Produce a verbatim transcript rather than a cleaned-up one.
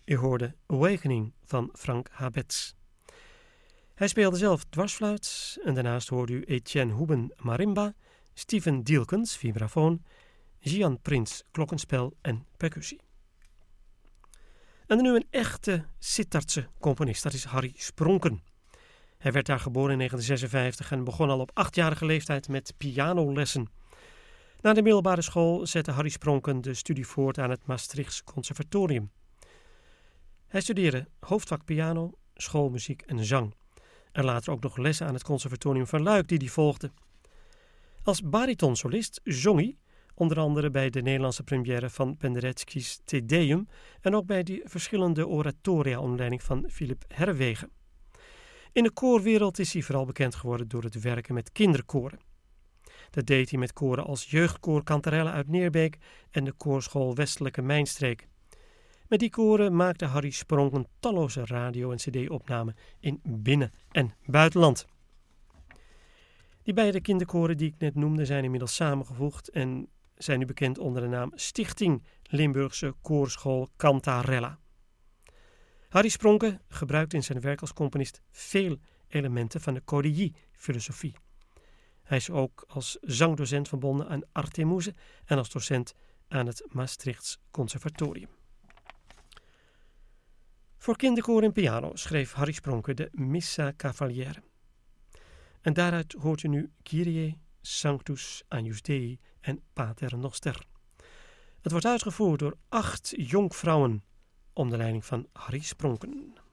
U hoorde Awakening van Frank Habets. Hij speelde zelf dwarsfluit en daarnaast hoorde u Etienne Hoeben marimba, Steven Dielkens vibrafoon, Gian Prins klokkenspel en percussie. En dan nu een echte Sittardse componist, dat is Harry Spronken. Hij werd daar geboren in negentien zesenvijftig en begon al op achtjarige leeftijd met pianolessen. Na de middelbare school zette Harry Spronken de studie voort aan het Maastrichts Conservatorium. Hij studeerde hoofdvak piano, schoolmuziek en zang. En later ook nog lessen aan het Conservatorium van Luik die hij volgde. Als baritonsolist zong hij onder andere bij de Nederlandse première van Penderecki's Te Deum en ook bij die verschillende oratoria onder leiding van Philip Herwegen. In de koorwereld is hij vooral bekend geworden door het werken met kinderkoren. Dat deed hij met koren als jeugdkoor Kantarelle uit Neerbeek en de koorschool Westelijke Mijnstreek. Met die koren maakte Harry Spronken talloze radio- en cd-opnamen in binnen- en buitenland. Die beide kinderkoren die ik net noemde zijn inmiddels samengevoegd en zijn nu bekend onder de naam Stichting Limburgse Koorschool Cantarella. Harry Spronken gebruikt in zijn werk als componist veel elementen van de Codilly-filosofie. Hij is ook als zangdocent verbonden aan Artemuse en als docent aan het Maastrichts Conservatorium. Voor kinderkoor en piano schreef Harry Spronken de Missa Cavaliere. En daaruit hoort u nu Kyrie, Sanctus, Agnus Dei en Pater Noster. Het wordt uitgevoerd door acht jonkvrouwen onder leiding van Harry Spronken.